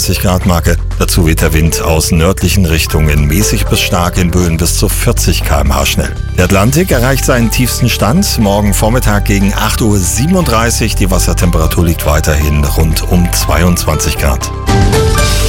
22 Grad Marke. Dazu weht der Wind aus nördlichen Richtungen mäßig bis stark, in Böen bis zu 40 km/h schnell. Der Atlantik erreicht seinen tiefsten Stand morgen Vormittag gegen 8:37 Uhr. Die Wassertemperatur liegt weiterhin rund um 22 Grad.